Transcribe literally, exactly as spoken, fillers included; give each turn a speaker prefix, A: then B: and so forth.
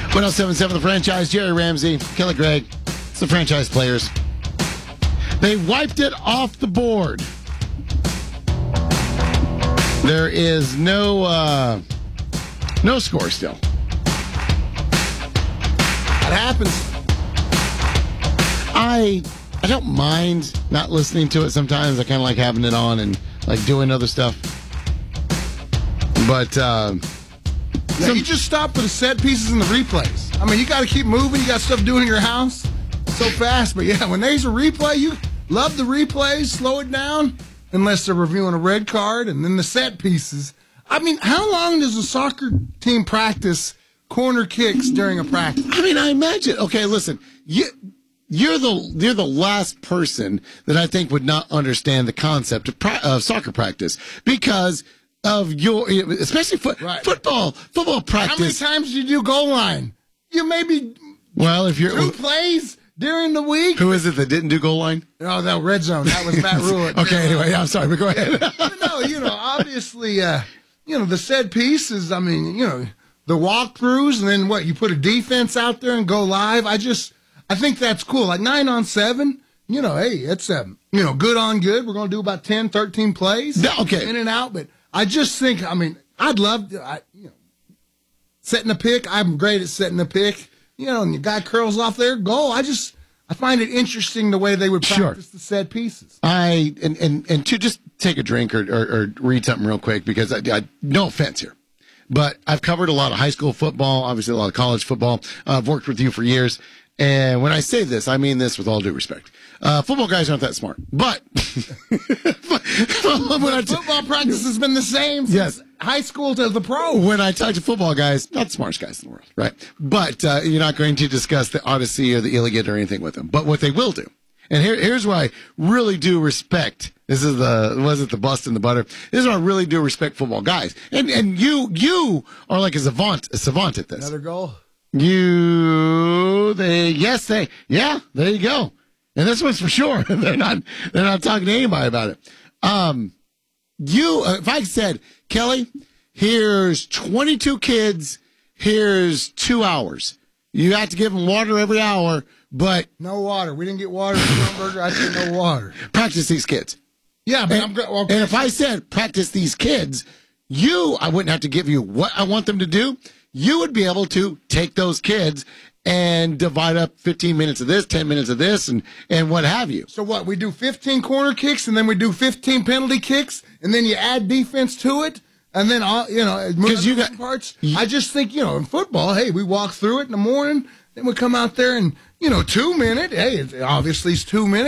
A: one oh seven point seven The Franchise, Jerry Ramsey, Kelly Gregg. It's the franchise players. They wiped it off the board. There is no uh, no score still.
B: That happens.
A: I I don't mind not listening to it sometimes. I kind of like having it on and like doing other stuff. But uh,
B: yeah,
A: some,
B: you just stop for the set pieces and the replays. I mean, you got to keep moving. You got stuff to do in your house so fast. But yeah, when there's a replay, you love the replays. Slow it down unless they're reviewing a red card, and then the set pieces. I mean, how long does a soccer team practice corner kicks during a practice?
A: I mean, I imagine. Okay, listen, you. You're the you're the last person that I think would not understand the concept of, pra- of soccer practice because of your, especially foot,
B: right.
A: football football practice.
B: How many times do you do goal line? You maybe
A: well if you're
B: two plays during the week.
A: Who is it that didn't do goal line?
B: Oh, that red zone. That was Matt Ruitt.
A: Okay, anyway, I'm sorry, but go ahead.
B: No, you know, obviously, uh, you know the set pieces. I mean, you know, the walkthroughs, and then what? You put a defense out there and go live. I just. I think that's cool. Like nine on seven, you know, hey, it's, um, you know, good on good. We're going to do about ten, thirteen plays.
A: No, okay.
B: In and out. But I just think, I mean, I'd love to, I, you know, setting a pick. I'm great at setting a pick. You know, and the guy curls off there, goal. I just, I find it interesting the way they would practice
A: sure.
B: the set pieces.
A: I, and, and, and to just take a drink or, or, or read something real quick because I, I, no offense here. But I've covered a lot of high school football, obviously a lot of college football. Uh, I've worked with you for years. And when I say this, I mean this with all due respect. Uh, football guys aren't that smart. But
B: when I t- football practice has been the same since yes. high school to the pro.
A: When I talk to football guys, not the smartest guys in the world, right? But uh, you're not going to discuss the Odyssey or the Iliad or anything with them. But what they will do, and here, here's where I really do respect. This is the was it the bust and the butter. This is where I really do respect football guys. And and you you are like a savant a savant at this.
B: Another goal.
A: You, they, yes, they, yeah, there you go. And this one's for sure. they're not, they're not talking to anybody about it. Um, you, uh, if I said, Kelly, here's twenty-two kids, here's two hours. You have to give them water every hour, but.
B: No water. We didn't get water in Schrumberger. I said no water.
A: Practice these kids.
B: Yeah, but
A: and,
B: I'm okay.
A: And if I said practice these kids, you, I wouldn't have to give you what I want them to do. You would be able to take those kids and divide up fifteen minutes of this, ten minutes of this, and, and what have you.
B: So what, we do fifteen corner kicks, and then we do fifteen penalty kicks, and then you add defense to it, and then, all you know, because you got parts. I just think, you know, in football, hey, we walk through it in the morning, then we come out there and, you know, two minute, hey, obviously it's two minutes.